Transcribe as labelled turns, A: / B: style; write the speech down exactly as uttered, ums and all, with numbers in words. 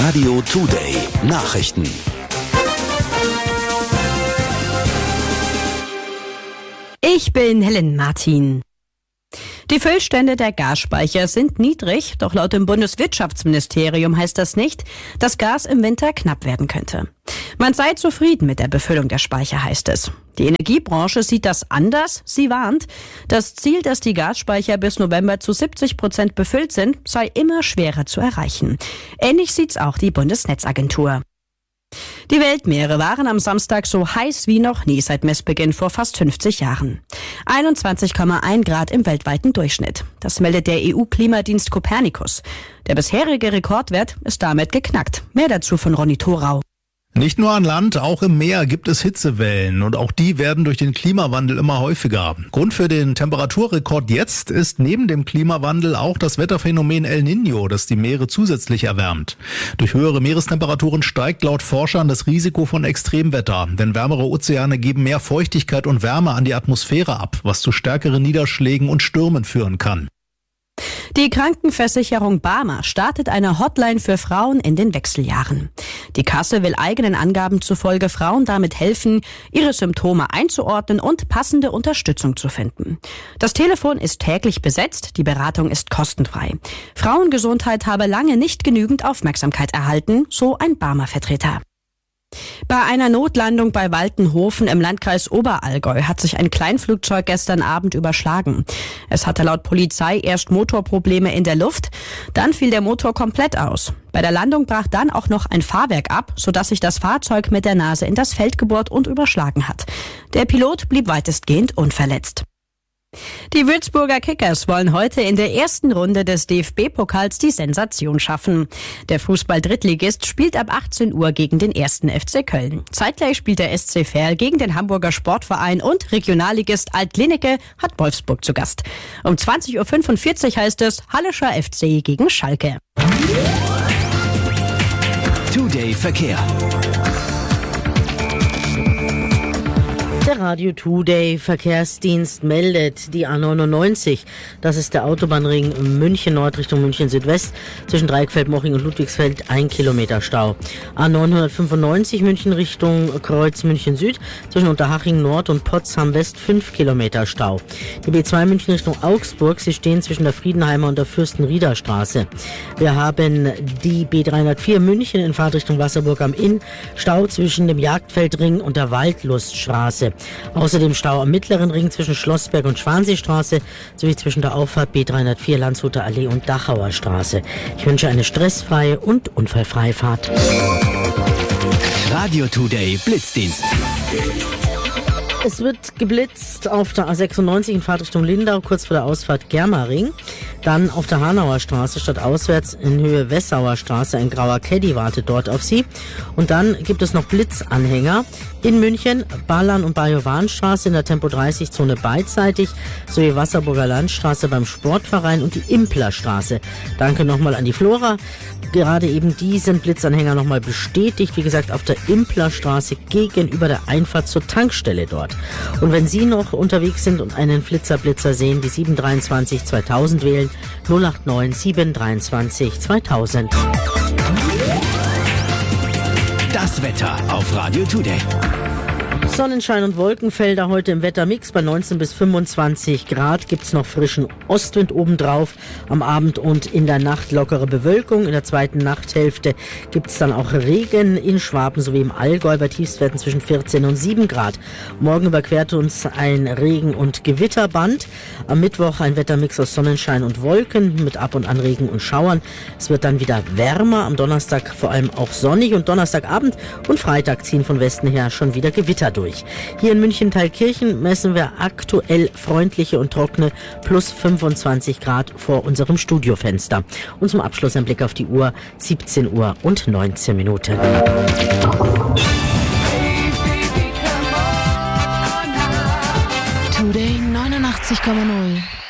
A: Radio Today Nachrichten.
B: Ich bin Helen Martin. Die Füllstände der Gasspeicher sind niedrig, doch laut dem Bundeswirtschaftsministerium heißt das nicht, dass Gas im Winter knapp werden könnte. Man sei zufrieden mit der Befüllung der Speicher, heißt es. Die Energiebranche sieht das anders. Sie warnt, das Ziel, dass die Gasspeicher bis November zu siebzig Prozent befüllt sind, sei immer schwerer zu erreichen. Ähnlich sieht's auch die Bundesnetzagentur. Die Weltmeere waren am Samstag so heiß wie noch nie seit Messbeginn vor fast fünfzig Jahren. einundzwanzig Komma eins Grad im weltweiten Durchschnitt. Das meldet der E U-Klimadienst Copernicus. Der bisherige Rekordwert ist damit geknackt. Mehr dazu von Ronny Thorau.
C: Nicht nur an Land, auch im Meer gibt es Hitzewellen und auch die werden durch den Klimawandel immer häufiger. Grund für den Temperaturrekord jetzt ist neben dem Klimawandel auch das Wetterphänomen El Niño, das die Meere zusätzlich erwärmt. Durch höhere Meerestemperaturen steigt laut Forschern das Risiko von Extremwetter, denn wärmere Ozeane geben mehr Feuchtigkeit und Wärme an die Atmosphäre ab, was zu stärkeren Niederschlägen und Stürmen führen kann.
B: Die Krankenversicherung Barmer startet eine Hotline für Frauen in den Wechseljahren. Die Kasse will eigenen Angaben zufolge Frauen damit helfen, ihre Symptome einzuordnen und passende Unterstützung zu finden. Das Telefon ist täglich besetzt, die Beratung ist kostenfrei. Frauengesundheit habe lange nicht genügend Aufmerksamkeit erhalten, so ein Barmer-Vertreter. Bei einer Notlandung bei Waltenhofen im Landkreis Oberallgäu hat sich ein Kleinflugzeug gestern Abend überschlagen. Es hatte laut Polizei erst Motorprobleme in der Luft, dann fiel der Motor komplett aus. Bei der Landung brach dann auch noch ein Fahrwerk ab, sodass sich das Fahrzeug mit der Nase in das Feld gebohrt und überschlagen hat. Der Pilot blieb weitestgehend unverletzt. Die Würzburger Kickers wollen heute in der ersten Runde des D F B-Pokals die Sensation schaffen. Der Fußball-Drittligist spielt ab achtzehn Uhr gegen den ersten F C Köln. Zeitgleich spielt der S C Verl gegen den Hamburger Sportverein und Regionalligist Alt-Linneke hat Wolfsburg zu Gast. Um zwanzig Uhr fünfundvierzig heißt es Hallischer F C gegen Schalke.
A: Today Verkehr.
D: Der Radio Today Verkehrsdienst meldet die A neunundneunzig. Das ist der Autobahnring München Nord Richtung München Südwest. Zwischen Dreieckfeld-Moching und Ludwigsfeld ein Kilometer Stau. A neunhundertfünfundneunzig München Richtung Kreuz München Süd. Zwischen Unterhaching Nord und Potsdam West fünf Kilometer Stau. Die B zwei München Richtung Augsburg. Sie stehen zwischen der Friedenheimer und der Fürstenrieder Straße. Wir haben die B dreihundertvier München in Fahrtrichtung Wasserburg am Inn. Stau zwischen dem Jagdfeldring und der Waldluststraße. Außerdem Stau am Mittleren Ring zwischen Schlossberg und Schwanseestraße sowie zwischen der Auffahrt B dreihundertvier Landshuter Allee und Dachauer Straße. Ich wünsche eine stressfreie und unfallfreie Fahrt.
A: Radio Today Blitzdienst.
D: Es wird geblitzt auf der A sechsundneunzig in Fahrtrichtung Lindau, kurz vor der Ausfahrt Germering. Dann auf der Hanauer Straße statt auswärts in Höhe Wessauer Straße. Ein grauer Caddy wartet dort auf Sie. Und dann gibt es noch Blitzanhänger in München, Ballern- und Bajowanstraße in der Tempo dreißig Zone beidseitig, sowie Wasserburger Landstraße beim Sportverein und die Implerstraße. Danke nochmal an die Flora. Gerade eben diesen Blitzanhänger nochmal bestätigt. Wie gesagt, auf der Implerstraße gegenüber der Einfahrt zur Tankstelle dort. Und wenn Sie noch unterwegs sind und einen Flitzerblitzer sehen, die sieben dreiundzwanzig zweitausend wählen, null acht neun sieben dreiundzwanzig zweitausend.
A: Das Wetter auf Radio Today.
D: Sonnenschein und Wolkenfelder heute im Wettermix. Bei neunzehn bis fünfundzwanzig Grad gibt's noch frischen Ostwind obendrauf. Am Abend und in der Nacht lockere Bewölkung. In der zweiten Nachthälfte gibt's dann auch Regen in Schwaben sowie im Allgäu bei Tiefstwerten zwischen vierzehn und sieben Grad. Morgen überquert uns ein Regen- und Gewitterband. Am Mittwoch ein Wettermix aus Sonnenschein und Wolken mit ab und an Regen und Schauern. Es wird dann wieder wärmer. Am Donnerstag vor allem auch sonnig und Donnerstagabend und Freitag ziehen von Westen her schon wieder Gewitter durch. Hier in München-Thalkirchen messen wir aktuell freundliche und trockene plus fünfundzwanzig Grad vor unserem Studiofenster. Und zum Abschluss ein Blick auf die Uhr, siebzehn Uhr und neunzehn Minuten.
E: Today neunundachtzig Komma null.